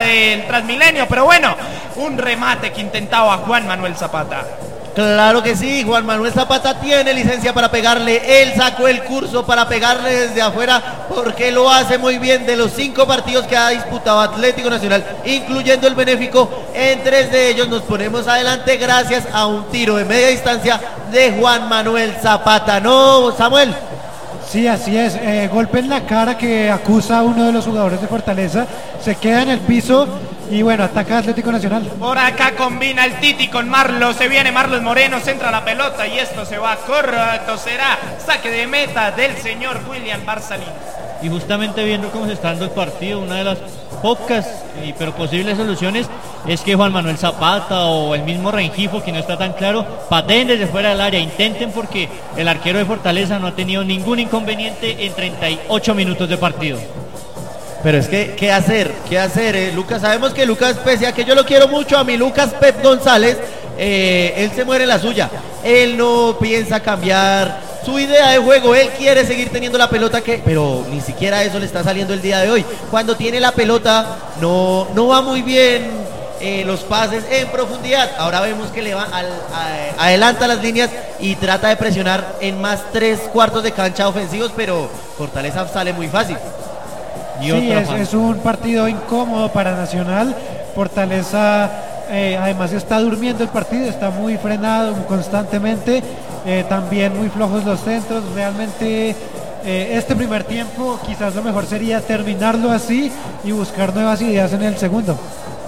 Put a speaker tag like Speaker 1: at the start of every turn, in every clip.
Speaker 1: del Transmilenio, pero bueno, un remate que intentaba Juan Manuel Zapata.
Speaker 2: Claro que sí, Juan Manuel Zapata tiene licencia para pegarle, él sacó el curso para pegarle desde afuera porque lo hace muy bien. De los 5 partidos que ha disputado Atlético Nacional, incluyendo el benéfico, en 3 de ellos nos ponemos adelante gracias a un tiro de media distancia de Juan Manuel Zapata, ¿no, Samuel?
Speaker 3: Sí, así es, golpe en la cara que acusa a uno de los jugadores de Fortaleza, se queda en el piso y bueno, ataca Atlético Nacional.
Speaker 1: Por acá combina el Titi con Marlos, se viene Marlos Moreno, centra la pelota y esto se va corto, será saque de meta del señor William Barzalina.
Speaker 4: Y justamente viendo cómo se está dando el partido, una de las pocas pero posibles soluciones es que Juan Manuel Zapata o el mismo Rengifo, que no está tan claro, pateen desde fuera del área, intenten, porque el arquero de Fortaleza no ha tenido ningún inconveniente en 38 minutos de partido.
Speaker 2: Pero es que, ¿qué hacer? Lucas, sabemos que Lucas, pese a que yo lo quiero mucho, a mi Lucas Pep González, él se muere en la suya, él no piensa cambiar su idea de juego, él quiere seguir teniendo la pelota, pero ni siquiera eso le está saliendo el día de hoy. Cuando tiene la pelota no va muy bien los pases en profundidad. Ahora vemos que le va adelanta las líneas y trata de presionar en más 3/4 de cancha ofensivos, pero Fortaleza sale muy fácil.
Speaker 3: Sí, es un partido incómodo para Nacional. Fortaleza además está durmiendo el partido, está muy frenado constantemente, también muy flojos los centros. Realmente este primer tiempo quizás lo mejor sería terminarlo así y buscar nuevas ideas en el segundo.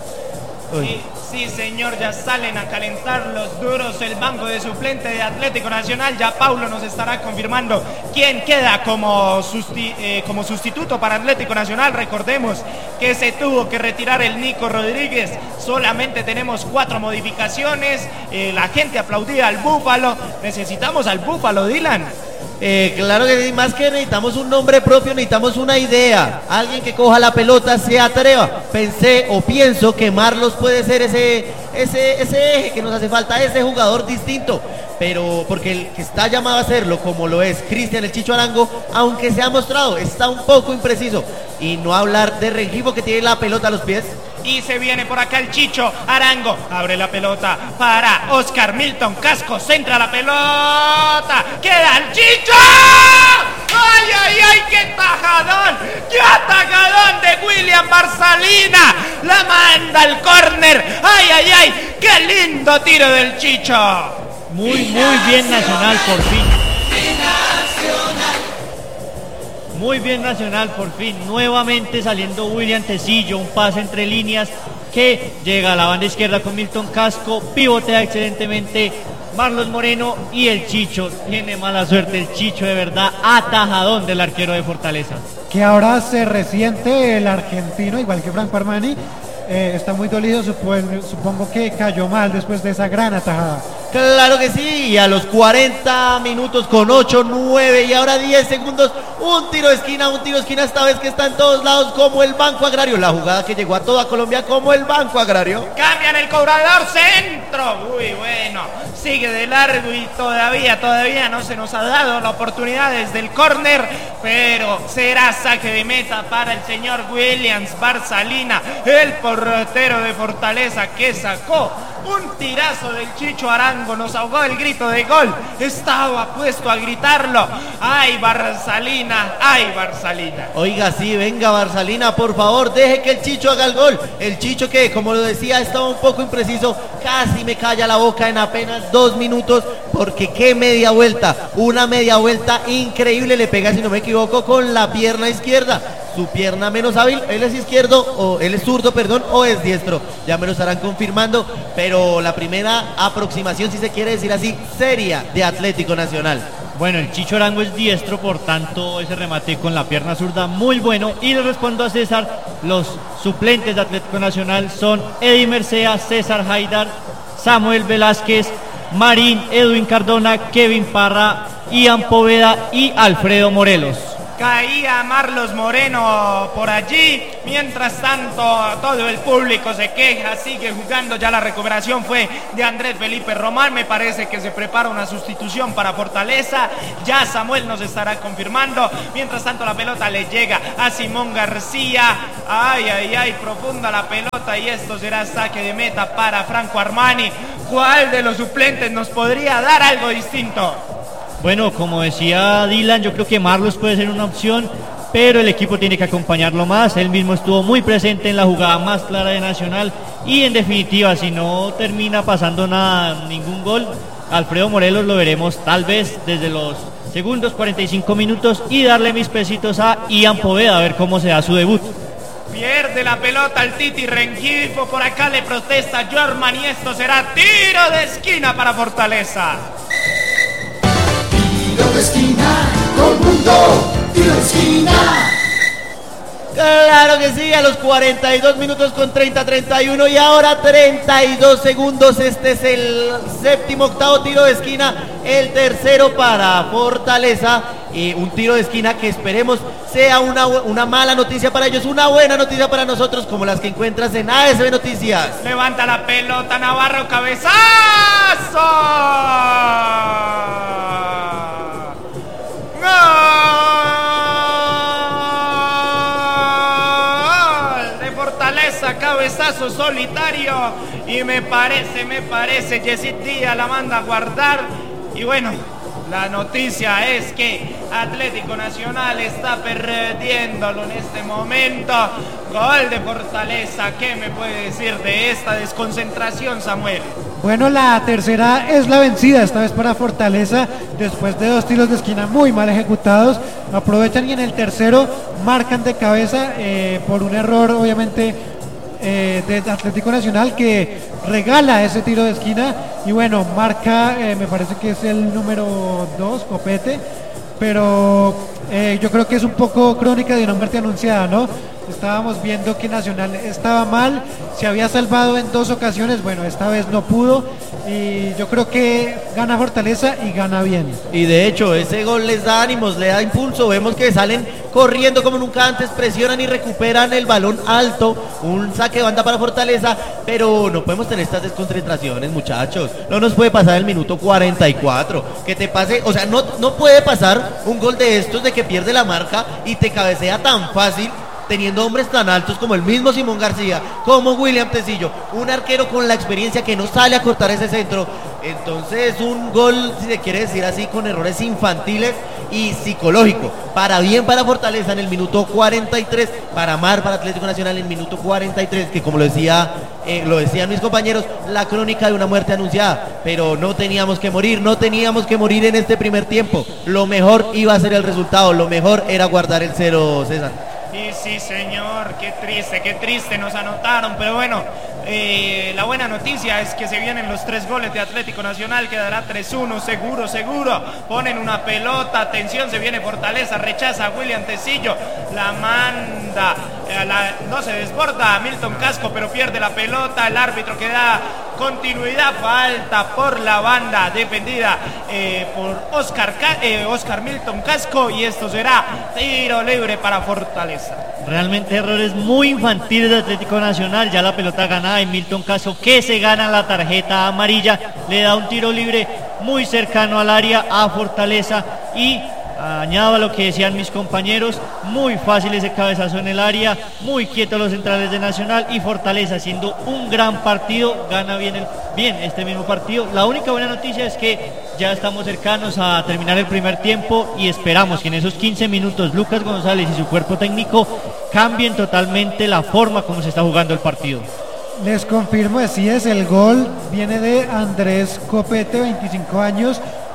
Speaker 1: Sí, señor, ya salen a calentar los duros el banco de suplente de Atlético Nacional. Ya Paulo nos estará confirmando quién queda como sustituto para Atlético Nacional. Recordemos que se tuvo que retirar el Nico Rodríguez. Solamente tenemos 4 modificaciones. La gente aplaudía al Búfalo. Necesitamos al Búfalo, Dylan.
Speaker 2: Claro que sí, más que necesitamos un nombre propio, necesitamos una idea, alguien que coja la pelota, se atreva. Pienso que Marlos puede ser ese eje que nos hace falta, ese jugador distinto, pero porque el que está llamado a hacerlo, como lo es Cristian el Chicho Arango, aunque se ha mostrado, está un poco impreciso. Y no hablar de Rengifo, que tiene la pelota a los pies.
Speaker 1: Y se viene por acá el Chicho Arango, abre la pelota para Oscar Milton Casco, centra la pelota, queda el Chicho. ¡Ay, ay, ay! ¡Qué tajadón! ¡Qué atajadón de William Barzalina! La manda al córner. ¡Ay, ay, ay! ¡Qué lindo tiro del Chicho!
Speaker 4: Muy bien Nacional, por fin. Muy bien Nacional, por fin, nuevamente saliendo William Tecillo, un pase entre líneas que llega a la banda izquierda con Milton Casco, pivotea excelentemente Marlos Moreno y el Chicho. Tiene mala suerte el Chicho, de verdad, atajadón del arquero de Fortaleza.
Speaker 3: Que ahora se resiente el argentino, igual que Franco Armani, está muy dolido, supongo que cayó mal después de esa gran atajada.
Speaker 2: Claro que sí, y a los 40 minutos con 8, 9 y ahora 10 segundos, un tiro de esquina esta vez que está en todos lados como el Banco Agrario, la jugada que llegó a toda Colombia como el Banco Agrario.
Speaker 1: Cambian el cobrador, centro, uy, bueno, sigue de largo y todavía no se nos ha dado la oportunidad desde el córner, pero será saque de meta para el señor Williams Barzalina, el portero de Fortaleza, que sacó un tirazo del Chicho Arango, nos ahogó el grito de gol, estaba puesto a gritarlo. ¡Ay, Barzalina! ¡Ay, Barzalina!
Speaker 2: Oiga, sí, venga Barzalina, por favor, deje que el Chicho haga el gol. El Chicho, que como lo decía, estaba un poco impreciso, casi me calla la boca en apenas 2 minutos, porque qué media vuelta, una media vuelta increíble, le pega, si no me equivoco, con la pierna izquierda. Su pierna menos hábil, él es zurdo, o es diestro, ya me lo estarán confirmando, pero la primera aproximación, si se quiere decir así, seria de Atlético Nacional.
Speaker 4: Bueno, el Chicho Arango es diestro, por tanto ese remate con la pierna zurda muy bueno. Y le respondo a César, los suplentes de Atlético Nacional son Eddie Mercea, César Haidar, Samuel Velázquez, Marín, Edwin Cardona, Kevin Parra, Ian Poveda y Alfredo Morelos.
Speaker 1: caía Marlos Moreno por allí. Mientras tanto, todo el público se queja, sigue jugando. Ya la recuperación fue de Andrés Felipe Román. Me parece que se prepara una sustitución para Fortaleza. Ya Samuel nos estará confirmando. Mientras tanto, la pelota le llega a Simón García. Ay, profunda la pelota, y esto será saque de meta para Franco Armani. ¿Cuál de los suplentes nos podría dar algo distinto?
Speaker 4: Bueno, como decía Dylan, yo creo que Marlos puede ser una opción, pero el equipo tiene que acompañarlo más. Él mismo estuvo muy presente en la jugada más clara de Nacional, y en definitiva, si no termina pasando nada, ningún gol, Alfredo Morelos lo veremos tal vez desde los segundos 45 minutos, y darle mis pesitos a Ian Poveda a ver cómo se da su debut.
Speaker 1: Pierde la pelota el Titi Rengifo, por acá le protesta Jorman, y esto será tiro de esquina para Fortaleza.
Speaker 5: Tiro de esquina, todo el mundo, tiro de esquina.
Speaker 2: Claro que sí, a los 42 minutos con 31 y ahora 32 segundos. Este es el séptimo, octavo tiro de esquina, el tercero para Fortaleza. Y un tiro de esquina que esperemos sea una mala noticia para ellos, una buena noticia para nosotros, como las que encuentras en ASB Noticias.
Speaker 1: Levanta la pelota Navarro, cabezazo. Cabezazo solitario, y me parece Yesid Díaz la manda a guardar. Y bueno, la noticia es que Atlético Nacional está perdiéndolo en este momento. Gol de Fortaleza. ¿Qué me puede decir de esta desconcentración, Samuel?
Speaker 3: Bueno, la tercera es la vencida, esta vez para Fortaleza, después de 2 tiros de esquina muy mal ejecutados. Aprovechan y en el tercero marcan de cabeza por un error, obviamente, de Atlético Nacional, que regala ese tiro de esquina. Y bueno, marca, me parece que es el número 2, Copete, pero yo creo que es un poco crónica de una muerte anunciada, ¿no? Estábamos viendo que Nacional estaba mal, se había salvado en 2 ocasiones, bueno, esta vez no pudo, y yo creo que gana Fortaleza y gana bien.
Speaker 2: Y de hecho, ese gol les da ánimos, le da impulso. Vemos que salen corriendo como nunca antes, presionan y recuperan el balón alto. Un saque de banda para Fortaleza, pero no podemos tener estas desconcentraciones, muchachos. No nos puede pasar el minuto 44, que te pase, o sea, no puede pasar un gol de estos, de que pierde la marca y te cabecea tan fácil, teniendo hombres tan altos como el mismo Simón García, como William Tecillo, un arquero con la experiencia que no sale a cortar ese centro. Entonces, un gol, si se quiere decir así, con errores infantiles y psicológico. Para bien para Fortaleza en el minuto 43, para mal para Atlético Nacional en el minuto 43, que como lo decían mis compañeros, la crónica de una muerte anunciada. Pero no teníamos que morir en este primer tiempo. Lo mejor iba a ser el resultado, lo mejor era guardar el 0, César.
Speaker 1: Y sí, señor, qué triste, nos anotaron, pero bueno, la buena noticia es que se vienen los 3 goles de Atlético Nacional, quedará 3-1, seguro, ponen una pelota, atención, se viene Fortaleza, rechaza a William Tecillo, la manda, no se desborda a Milton Casco, pero pierde la pelota, el árbitro que da continuidad, falta por la banda defendida por Oscar Milton Casco, y esto será tiro libre para Fortaleza.
Speaker 4: Realmente errores muy infantiles de Atlético Nacional. Ya la pelota ganada, y Milton Casco, que se gana la tarjeta amarilla, le da un tiro libre muy cercano al área a Fortaleza. Y añado a lo que decían mis compañeros, muy fácil ese cabezazo en el área, muy quietos los centrales de Nacional, y Fortaleza, haciendo un gran partido, gana bien este mismo partido. La única buena noticia es que ya estamos cercanos a terminar el primer tiempo, y esperamos que en esos 15 minutos Lucas González y su cuerpo técnico cambien totalmente la forma como se está jugando el partido.
Speaker 3: Les confirmo, así es, el gol viene de Andrés Copete, 25 años,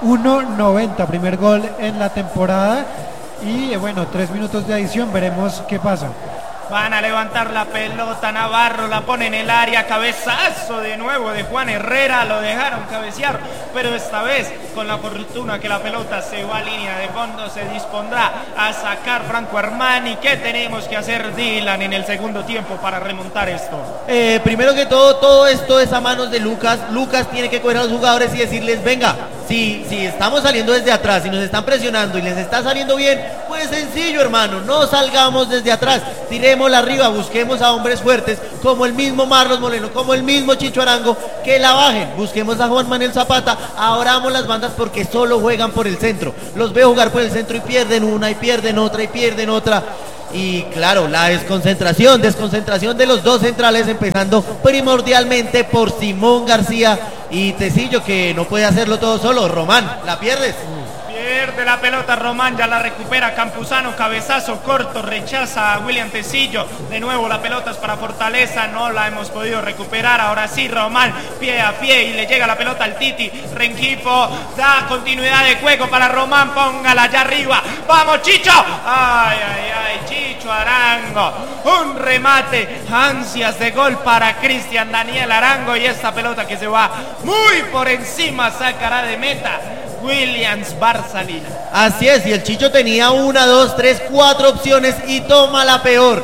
Speaker 3: 1.90, primer gol en la temporada, y bueno, 3 minutos de adición, veremos qué pasa.
Speaker 1: Van a levantar la pelota, Navarro la pone en el área, cabezazo de nuevo de Juan Herrera, lo dejaron cabecear, pero esta vez con la fortuna que la pelota se va a línea de fondo, se dispondrá a sacar Franco Armani. ¿Qué tenemos que hacer, Dylan, en el segundo tiempo para remontar esto?
Speaker 2: Primero que todo esto es a manos de Lucas. Lucas tiene que coger a los jugadores y decirles: venga, Si estamos saliendo desde atrás y nos están presionando y les está saliendo bien, pues sencillo, hermano, no salgamos desde atrás, tirémosla arriba, busquemos a hombres fuertes como el mismo Marlos Moreno, como el mismo Chicho Arango, que la bajen, busquemos a Juan Manuel Zapata, abramos las bandas porque solo juegan por el centro, los veo jugar por el centro y pierden una y pierden otra y pierden otra. Y claro, la desconcentración de los dos centrales, empezando primordialmente por Simón García y Tecillo, que no puede hacerlo todo solo. Román, la pierdes.
Speaker 1: Pierde la pelota Román, ya la recupera Campuzano, cabezazo corto, rechaza a William Tecillo. De nuevo la pelota es para Fortaleza, no la hemos podido recuperar. Ahora sí Román, pie a pie, y le llega la pelota al Titi. Rengifo da continuidad de juego para Román, póngala allá arriba. ¡Vamos, Chicho! ¡Ay, ay, ay! Chicho Arango, un remate, ansias de gol para Cristian Daniel Arango, y esta pelota que se va muy por encima sacará de meta Williams Barcelona.
Speaker 2: Así es, y el Chicho tenía 1, 2, 3, 4 opciones y toma la peor,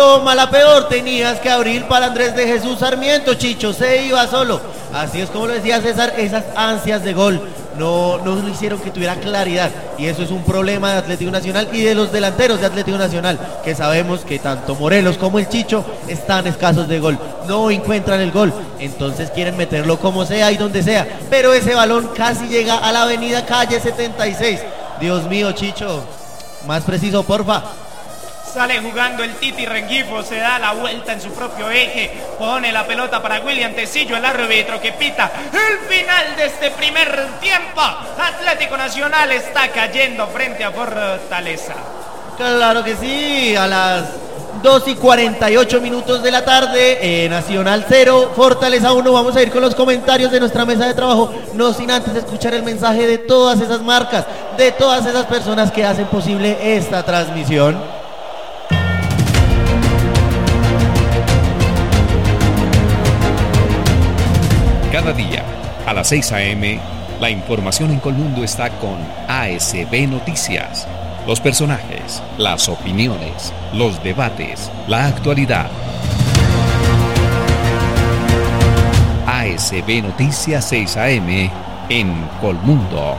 Speaker 2: tenías que abrir para Andrés de Jesús Sarmiento, Chicho, se iba solo. Así es como lo decía César, esas ansias de gol no lo hicieron que tuviera claridad, y eso es un problema de Atlético Nacional y de los delanteros de Atlético Nacional, que sabemos que tanto Morelos como el Chicho están escasos de gol, no encuentran el gol, entonces quieren meterlo como sea y donde sea, pero ese balón casi llega a la avenida Calle 76. Dios mío, Chicho, más preciso, porfa.
Speaker 1: Sale jugando el Titi Rengifo, se da la vuelta en su propio eje, pone la pelota para William Tecillo, el árbitro que pita el final de este primer tiempo. Atlético Nacional está cayendo frente a Fortaleza.
Speaker 2: Claro que sí, a las 2:48 minutos de la tarde, Nacional 0, Fortaleza 1. Vamos a ir con los comentarios de nuestra mesa de trabajo, no sin antes escuchar el mensaje de todas esas marcas, de todas esas personas que hacen posible esta transmisión.
Speaker 6: Cada día, a las 6 a.m., la información en Colmundo está con ASB Noticias. Los personajes, las opiniones, los debates, la actualidad. ASB Noticias 6 a.m. en Colmundo.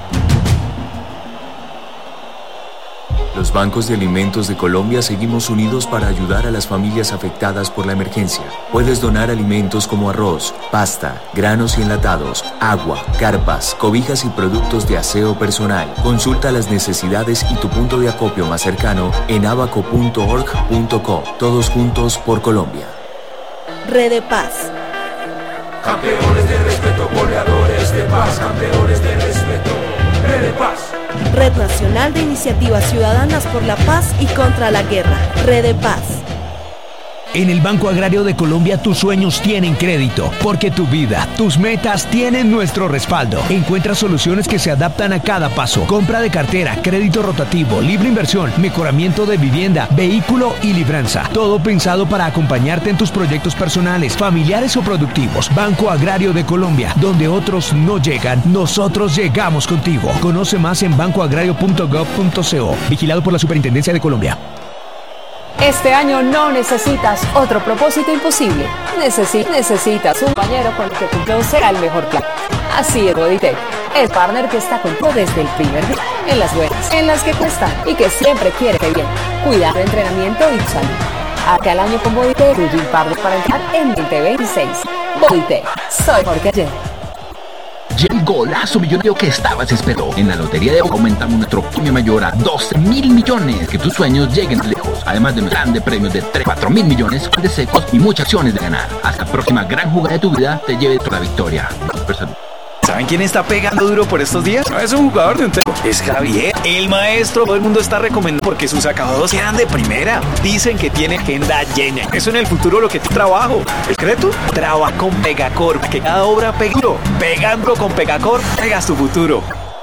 Speaker 7: Los bancos de alimentos de Colombia seguimos unidos para ayudar a las familias afectadas por la emergencia. Puedes donar alimentos como arroz, pasta, granos y enlatados, agua, carpas, cobijas y productos de aseo personal. Consulta las necesidades y tu punto de acopio más cercano en abaco.org.co. Todos juntos por Colombia.
Speaker 8: Red Paz.
Speaker 5: Campeones de respeto, goleadores de paz, campeones de respeto, Red Paz.
Speaker 8: Red Nacional de Iniciativas Ciudadanas por la Paz y contra la Guerra. Red Paz.
Speaker 9: En el Banco Agrario de Colombia tus sueños tienen crédito, porque tu vida, tus metas tienen nuestro respaldo. Encuentra soluciones que se adaptan a cada paso. Compra de cartera, crédito rotativo, libre inversión, mejoramiento de vivienda, vehículo y libranza. Todo pensado para acompañarte en tus proyectos personales, familiares o productivos. Banco Agrario de Colombia, donde otros no llegan, nosotros llegamos contigo. Conoce más en bancoagrario.gov.co. Vigilado por la Superintendencia de Colombia.
Speaker 10: Este año no necesitas otro propósito imposible. Necesitas un compañero con el que tu flow será el mejor plan. Así es Bodytech, el partner que está contigo desde el primer día. En las buenas, en las que cuestan y que siempre quiere que bien. Cuidado, entrenamiento y salud. Acá al año con Bodytech, tu gym partner para entrar en 2026. Bodytech, soy mejor que ayer.
Speaker 11: Ya el golazo millonario que estabas esperando. En la Lotería de Hoy aumentamos nuestro premio mayor a 12.000 millones. Que tus sueños lleguen lejos. Además de un grande premio de 4.000 millones de secos y muchas acciones de ganar. Hasta la próxima gran jugada de tu vida te lleve toda la victoria.
Speaker 12: ¿Saben quién está pegando duro por estos días? No es un jugador de un tren. Es Javier, el maestro. Todo el mundo está recomendando porque sus acabados quedan de primera. Dicen que tiene agenda llena. Eso en el futuro lo que te trabajo. ¿El secreto? Trabaja con Pegacor. Que cada obra pegue duro. Pegando con Pegacor, pegas tu futuro.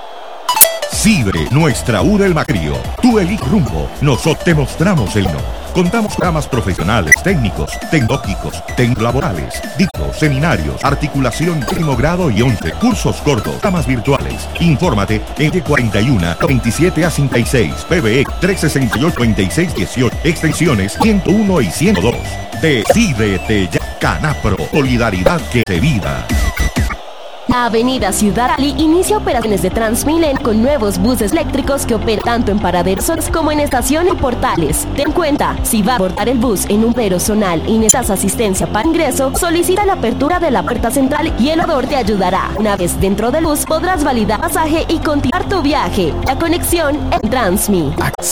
Speaker 13: Cibre, nuestra URA El Macrío. Tú eliges rumbo. Nosotros te mostramos el no. Contamos programas profesionales, técnicos, tecnológicos, laborales, dictos, seminarios, articulación, último grado y 11 cursos cortos, programas virtuales. Infórmate en 41 27 a 56, PBE 368 26 18, extensiones 101 y 102. Decídete ya, Canapro, solidaridad que te vida.
Speaker 8: La avenida Ciudad Cali inicia operaciones de Transmilen con nuevos buses eléctricos que operan tanto en paraderos como en estaciones y portales. Ten cuenta, si va a abordar el bus en un pero zonal y necesitas asistencia para ingreso, solicita la apertura de la puerta central y el orador te ayudará. Una vez dentro del bus podrás validar pasaje y continuar tu viaje. La conexión en Transmi.